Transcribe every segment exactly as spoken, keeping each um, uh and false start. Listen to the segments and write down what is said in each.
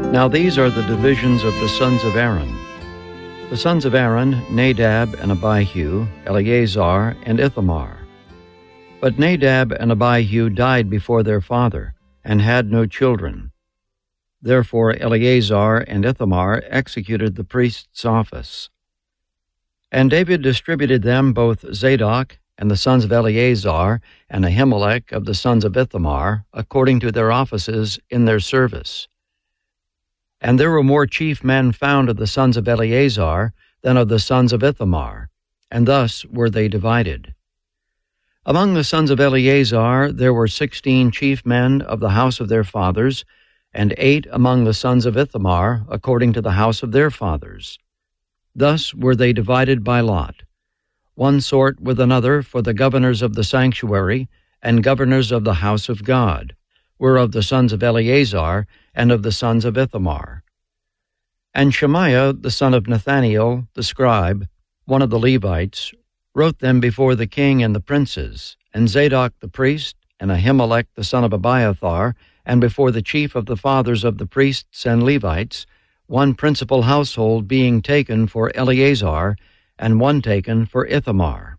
Now these are the divisions of the sons of Aaron. The sons of Aaron, Nadab and Abihu, Eleazar and Ithamar. But Nadab and Abihu died before their father, and had no children. Therefore Eleazar and Ithamar executed the priest's office. And David distributed them both Zadok and the sons of Eleazar and Ahimelech of the sons of Ithamar, according to their offices in their service. And there were more chief men found of the sons of Eleazar than of the sons of Ithamar, and thus were they divided. Among the sons of Eleazar there were sixteen chief men of the house of their fathers, and eight among the sons of Ithamar, according to the house of their fathers. Thus were they divided by lot, one sort with another, for the governors of the sanctuary and governors of the house of God were of the sons of Eleazar and of the sons of Ithamar. And Shemaiah the son of Nathaniel, the scribe, one of the Levites, wrote them before the king and the princes, and Zadok the priest, and Ahimelech the son of Abiathar, and before the chief of the fathers of the priests and Levites, one principal household being taken for Eleazar, and one taken for Ithamar.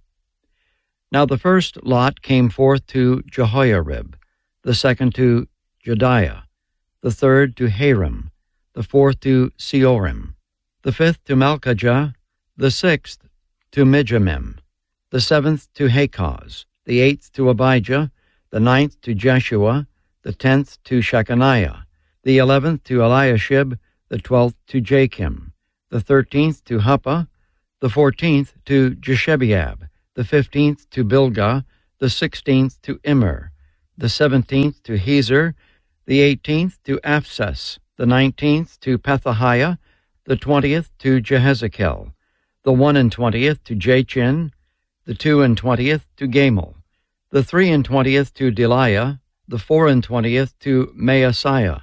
Now the first lot came forth to Jehoiarib, the second to Jediah, the third to Harim, the fourth to Seorim, the fifth to Malchijah, the sixth to Mijamim, the seventh to Hakaz, the eighth to Abijah, the ninth to Jeshua, the tenth to Shechaniah, the eleventh to Eliashib, the twelfth to Jachim, the thirteenth to Huppah, the fourteenth to Jeshebeab, the fifteenth to Bilgah, the sixteenth to Immer, the seventeenth to Hezer, the eighteenth to Aphsas, the nineteenth to Pethahiah, the twentieth to Jehezekel, the one and twentieth to Jachin, the two and twentieth to Gamul, the three and twentieth to Deliah, the four and twentieth to Maaseiah.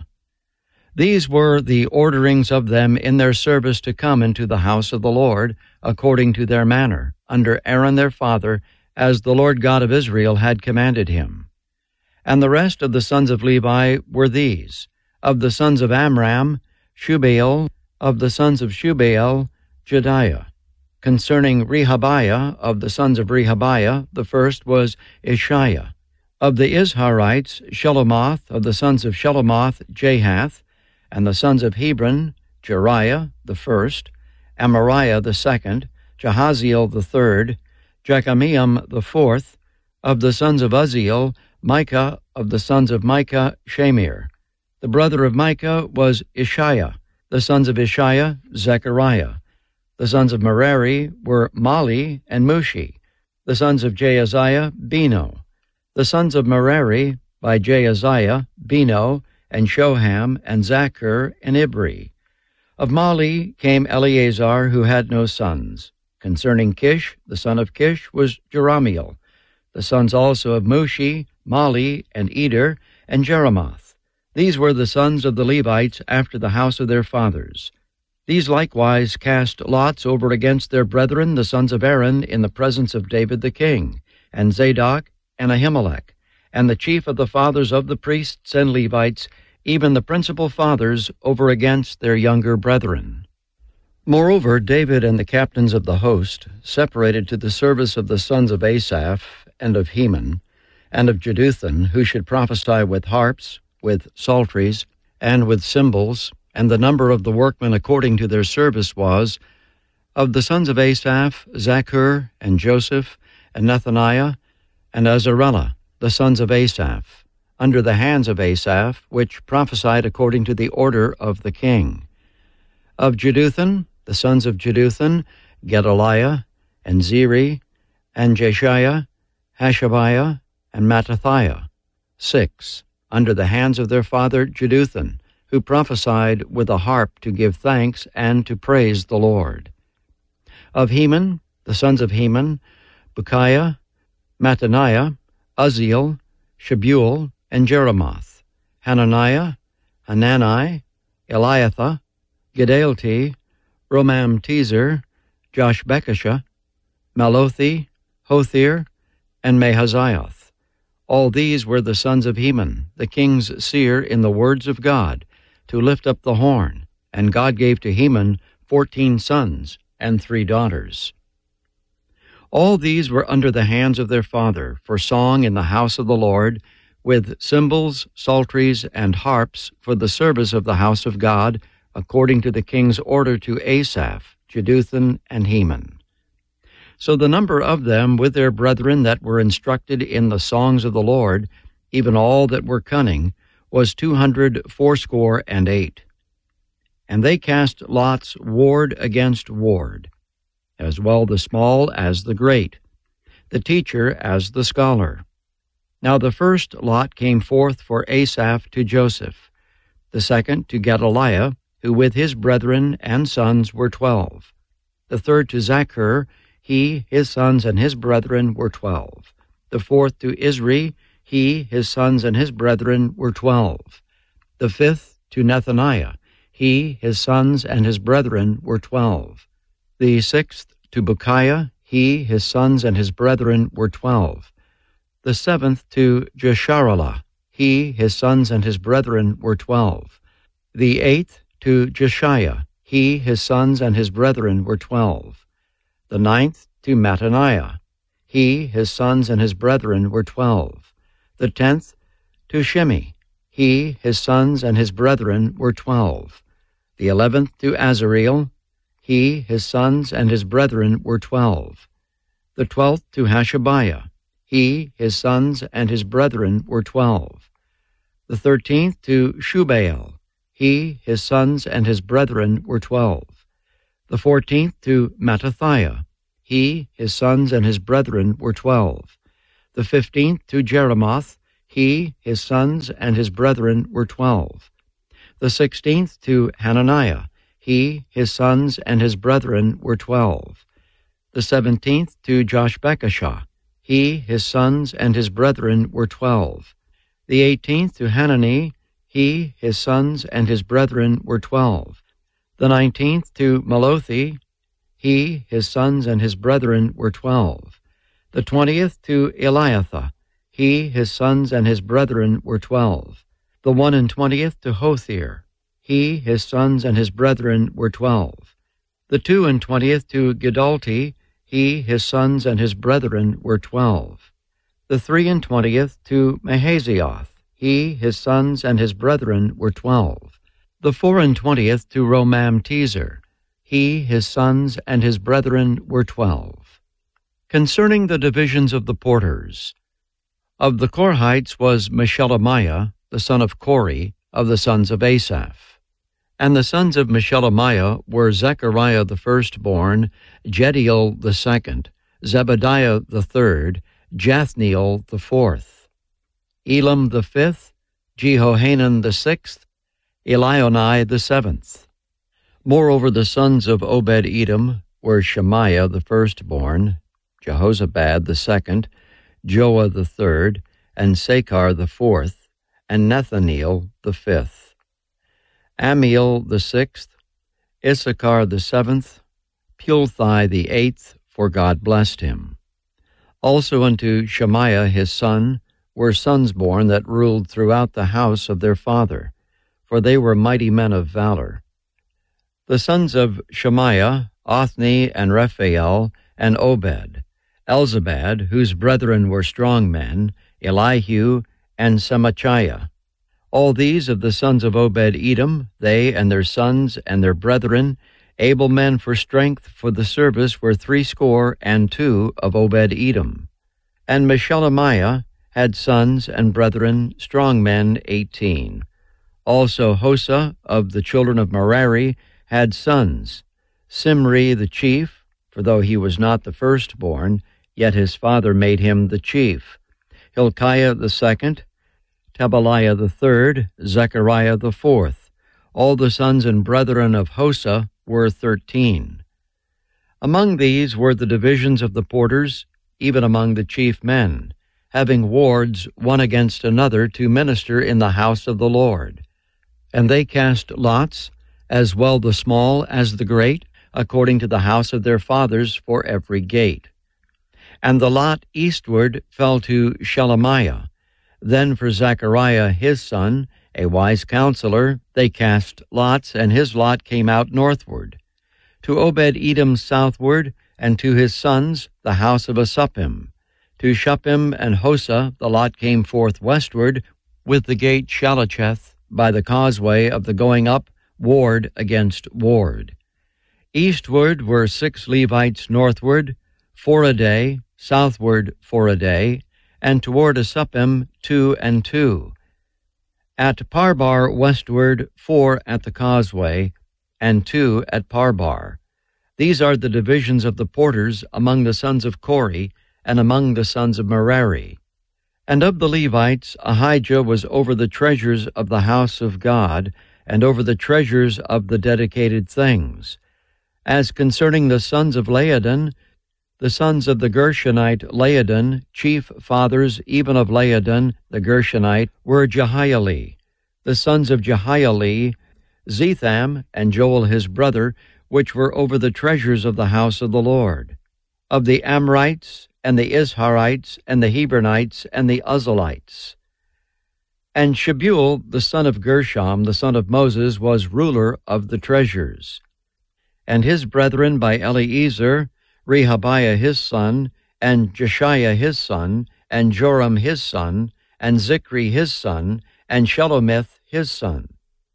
These were the orderings of them in their service to come into the house of the Lord, according to their manner, under Aaron their father, as the Lord God of Israel had commanded him. And the rest of the sons of Levi were these: of the sons of Amram, Shubael; of the sons of Shubael, Jediah. Concerning Rehabiah, of the sons of Rehabiah, the first was Ishiah. Of the Izharites, Shelomoth; of the sons of Shelomoth, Jahath; and the sons of Hebron, Jeriah the first, Amariah the second, Jahaziel the third, Jekameam the fourth. Of the sons of Uzziel, Micah; of the sons of Micah, Shamir. The brother of Micah was Ishiah. The sons of Ishiah, Zechariah. The sons of Merari were Mali and Mushi. The sons of Jaaziah, Beno. The sons of Merari by Jaaziah, Beno, and Shoham, and Zachar, and Ibri. Of Mali came Eleazar, who had no sons. Concerning Kish, the son of Kish was Jerahmeel. The sons also of Mushi, Mali, and Eder, and Jeremoth. These were the sons of the Levites after the house of their fathers. These likewise cast lots over against their brethren, the sons of Aaron, in the presence of David the king, and Zadok, and Ahimelech, and the chief of the fathers of the priests and Levites, even the principal fathers, over against their younger brethren. Moreover, David and the captains of the host separated to the service of the sons of Asaph, and of Heman, and of Jeduthun, who should prophesy with harps, with psalteries, and with cymbals, and the number of the workmen according to their service was, of the sons of Asaph, Zachar, and Joseph, and Nethaniah, and Azarellah, the sons of Asaph, under the hands of Asaph, which prophesied according to the order of the king. Of Jeduthun, the sons of Jeduthun, Gedaliah, and Zeri, and Jeshiah, Hashabiah, and Mattathiah, six, under the hands of their father Jeduthun, who prophesied with a harp to give thanks and to praise the Lord. Of Heman, the sons of Heman, Bukiah, Mattaniah, Uzziel, Shebuel, and Jeremoth, Hananiah, Hanani, Eliathah, Gedalti, Romam-Tezer, Joshbekashah, Malothi, Hothir, and Mahazioth. All these were the sons of Heman, the king's seer in the words of God, to lift up the horn, and God gave to Heman fourteen sons and three daughters. All these were under the hands of their father, for song in the house of the Lord, with cymbals, psalteries, and harps for the service of the house of God, according to the king's order to Asaph, Jeduthun, and Heman. So the number of them with their brethren that were instructed in the songs of the Lord, even all that were cunning, was two hundred fourscore and eight. And they cast lots ward against ward, as well the small as the great, the teacher as the scholar. Now the first lot came forth for Asaph to Joseph, the second to Gedaliah, who with his brethren and sons were twelve, the third to Zachar, he, his sons, and his brethren were twelve, the fourth to Isri, he, his sons, and his brethren were twelve, the fifth to Nethaniah, he, his sons, and his brethren were twelve, the sixth to Bukiah, he, his sons, and his brethren were twelve, the seventh to Jesharallah, he, his sons, and his brethren were twelve, the eighth to Jeshiah, he, his sons, and his brethren were twelve, the ninth to Mattaniah, he, his sons, and his brethren were twelve, the tenth to Shimi, he, his sons, and his brethren were twelve, the eleventh to Azareel, he, his sons, and his brethren were twelve, the twelfth to Hashabiah, he, his sons, and his brethren were twelve, the thirteenth to Shubael, he, his sons, and his brethren were twelve, the fourteenth to Mattathiah, he, his sons, and his brethren were twelve, the fifteenth to Jeremoth, he, his sons, and his brethren were twelve, the sixteenth to Hananiah, he, his sons, and his brethren were twelve, the seventeenth to Joshbekashah, he, his sons, and his brethren were twelve, the eighteenth to Hanani, he, his sons, and his brethren were twelve, the nineteenth to Malothi, he, his sons, and his brethren were twelve, the twentieth to Eliathah, he, his sons, and his brethren were twelve, the one and twentieth to Hothir, he, his sons, and his brethren were twelve, the two and twentieth to Gidalti, he, his sons, and his brethren were twelve, the three and twentieth to Mahazioth, he, his sons, and his brethren were twelve, the four and twentieth to Romamtezer, he, his sons, and his brethren were twelve. Concerning the divisions of the porters, of the Korhites was Meshelemiah, the son of Kori, of the sons of Asaph. And the sons of Meshelemiah were Zechariah the firstborn, Jediel the second, Zebadiah the third, Jathniel the fourth, Elam the fifth, Jehohanan the sixth, Elionai the seventh. Moreover, the sons of Obed-Edom were Shemaiah the firstborn, Jehozabad the second, Joah the third, and Sakar the fourth, and Nethaneel the fifth. Amiel the sixth, Issachar the seventh, Pulthai the eighth, for God blessed him. Also unto Shemaiah his son were sons born that ruled throughout the house of their father, for they were mighty men of valor. The sons of Shemaiah, Othni, and Rephael, and Obed, Elzabad, whose brethren were strong men, Elihu, and Semachiah. All these of the sons of Obed-Edom, they and their sons and their brethren, able men for strength for the service, were threescore and two of Obed-Edom. And Meshelemiah had sons and brethren, strong men, eighteen. Also Hosa of the children of Merari had sons, Simri the chief, for though he was not the firstborn, yet his father made him the chief, Hilkiah the second, Tabaliah the third, Zechariah the fourth. All the sons and brethren of Hosa were thirteen. Among these were the divisions of the porters, even among the chief men, having wards one against another to minister in the house of the Lord. And they cast lots, as well the small as the great, according to the house of their fathers for every gate. And the lot eastward fell to Shelemiah, then for Zechariah his son, A wise counselor, they cast lots, and his lot came out northward. To Obed-Edom southward, and to his sons, the house of Asuppim. To Shuppim and Hosa the lot came forth westward, with the gate Shalacheth, by the causeway of the going up, ward against ward. Eastward were six Levites northward, four a day, southward four a day, and toward Asuppim two and two. At Parbar westward four at the causeway, and two at Parbar. These are the divisions of the porters among the sons of Kori, and among the sons of Merari. And of the Levites, Ahijah was over the treasures of the house of God, and over the treasures of the dedicated things. As concerning the sons of Laodon, the sons of the Gershonite Laodon, chief fathers even of Laodon the Gershonite, were Jehieli. The sons of Jehieli, Zetham and Joel his brother, which were over the treasures of the house of the Lord. Of the Amrites, and the Izharites, and the Hebronites, and the Uzzielites. And Shebuel, the son of Gershom, the son of Moses, was ruler of the treasures. And his brethren by Eliezer, Rehabiah his son, and Jeshiah his son, and Joram his son, and Zichri his son, and Shelomith his son.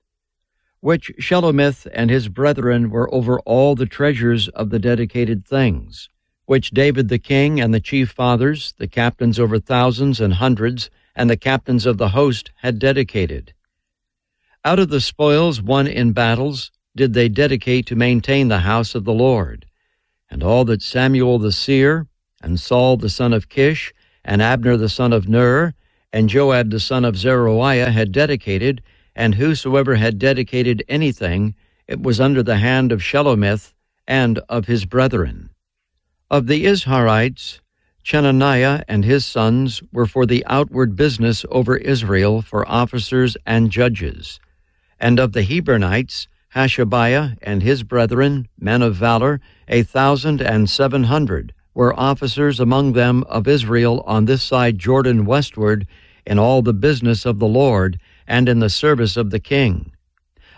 Which Shelomith and his brethren were over all the treasures of the dedicated things, which David the king and the chief fathers, the captains over thousands and hundreds, and the captains of the host had dedicated. Out of the spoils won in battles did they dedicate to maintain the house of the Lord. And all that Samuel the seer, and Saul the son of Kish, and Abner the son of Ner, and Joab the son of Zeruiah had dedicated, and whosoever had dedicated anything, it was under the hand of Shelomith and of his brethren. Of the Izharites, Chenaniah and his sons were for the outward business over Israel for officers and judges. And of the Hebronites, Hashabiah and his brethren, men of valor, a thousand and seven hundred, were officers among them of Israel on this side Jordan westward, in all the business of the Lord, and in the service of the king.